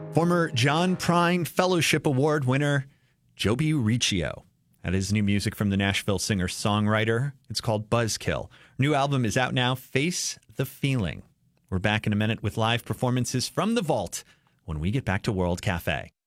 Former John Prine Fellowship Award winner Joby Riccio had his new music from the Nashville singer-songwriter. It's called Buzzkill. New album is out now, Face the Feeling. We're back in a minute with live performances from the vault when we get back to World Cafe.